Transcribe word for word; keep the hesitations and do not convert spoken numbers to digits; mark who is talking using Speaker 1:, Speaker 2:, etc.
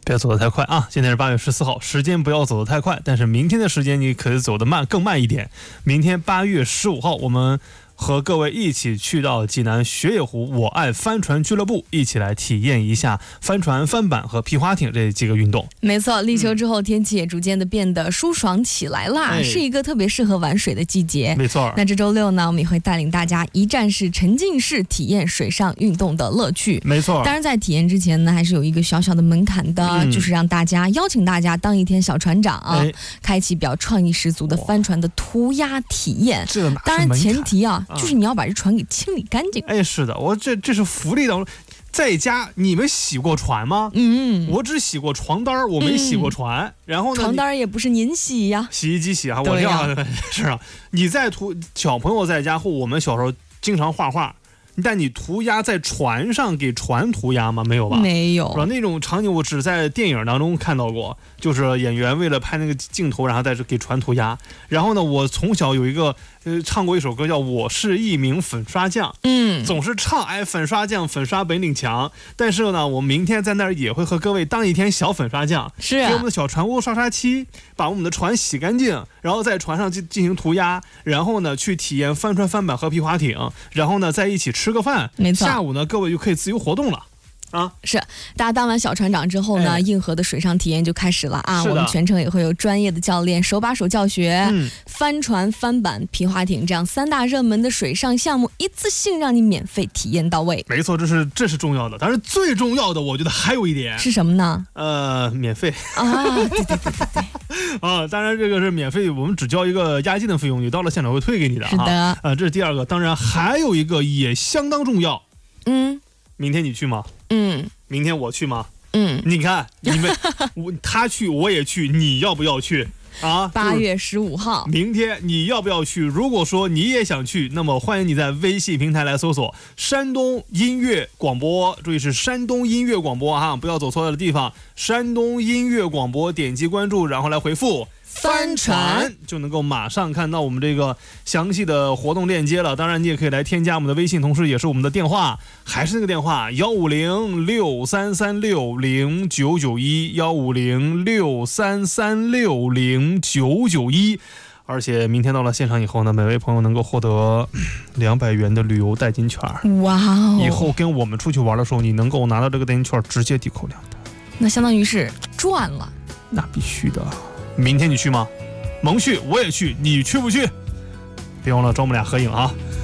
Speaker 1: 别走得太快啊！现在是八月十四号，时间不要走得太快，但是明天的时间你可以走得慢，更慢一点。明天八月十五号，我们和各位一起去到济南雪野湖我爱帆船俱乐部，一起来体验一下帆船、帆板和皮划艇这几个运动。
Speaker 2: 没错，立秋之后天气也逐渐的变得舒爽起来啦、
Speaker 1: 哎、
Speaker 2: 是一个特别适合玩水的季节。
Speaker 1: 没错。
Speaker 2: 那这周六呢，我们也会带领大家一站式沉浸式体验水上运动的乐趣。
Speaker 1: 没错。
Speaker 2: 当然在体验之前呢，还是有一个小小的门槛的、嗯、就是让大家邀请大家当一天小船长、啊哎、开启比较创意十足的帆船的涂鸦体验。
Speaker 1: 这哪是
Speaker 2: 当然前提啊
Speaker 1: 啊
Speaker 2: 就是你要把这船给清理干净。
Speaker 1: 哎，是的，我这这是福利当中。在家你们洗过船吗？
Speaker 2: 嗯，
Speaker 1: 我只洗过床单，我没洗过船。嗯、然后呢，
Speaker 2: 床单也不是您洗呀，
Speaker 1: 洗衣机洗啊，我这样是啊。你在涂小朋友在家或我们小时候经常画画。但你涂鸦在船上给船涂鸦吗？没有吧？
Speaker 2: 没有。
Speaker 1: 那种场景我只在电影当中看到过，就是演员为了拍那个镜头，然后在这给船涂鸦。然后呢，我从小有一个呃唱过一首歌叫《我是一名粉刷匠》，
Speaker 2: 嗯，
Speaker 1: 总是唱哎粉刷匠粉刷本领强。但是呢，我明天在那儿也会和各位当一天小粉刷匠，
Speaker 2: 是啊，
Speaker 1: 给我们的小船屋刷刷漆，把我们的船洗干净，然后在船上进进行涂鸦，然后呢去体验帆船、帆板和皮划艇，然后呢在一起吃。吃个饭，
Speaker 2: 没错。
Speaker 1: 下午呢，各位就可以自由活动了，啊，
Speaker 2: 是。大家当完小船长之后呢，哎、硬核的水上体验就开始了啊！我们全程也会有专业的教练手把手教学，嗯、帆船、帆板、皮划艇这样三大热门的水上项目，一次性让你免费体验到位。
Speaker 1: 没错，这是这是重要的。但是最重要的，我觉得还有一点
Speaker 2: 是什么呢？
Speaker 1: 呃，免费
Speaker 2: 啊！对对对对对。
Speaker 1: 啊，当然这个是免费，我们只交一个押金的费用，你到了现场会退给你的。
Speaker 2: 是的，
Speaker 1: 啊，呃，这是第二个。当然还有一个也相当重要。
Speaker 2: 嗯，
Speaker 1: 明天你去吗？
Speaker 2: 嗯，
Speaker 1: 明天我去吗？
Speaker 2: 嗯，
Speaker 1: 你看你们，我他去我也去，你要不要去？啊，
Speaker 2: 八月十五号，
Speaker 1: 明天你要不要去？如果说你也想去，那么欢迎你在微信平台来搜索山东音乐广播，注意是山东音乐广播哈，不要走错了地方。山东音乐广播，点击关注，然后来回复帆船，就能够马上看到我们这个详细的活动链接了。当然你也可以来添加我们的微信，同时也是我们的电话，还是那个电话幺五零六三三六零九九一幺五零六三三六零九九一。而且明天到了现场以后呢，每位朋友能够获得两百元的旅游代金券。
Speaker 2: 哇哦！
Speaker 1: 以后跟我们出去玩的时候，你能够拿到这个代金券直接抵扣两百，
Speaker 2: 那相当于是赚了。
Speaker 1: 那必须的。明天你去吗？萌旭我也去，你去不去？别忘了找我们俩合影啊！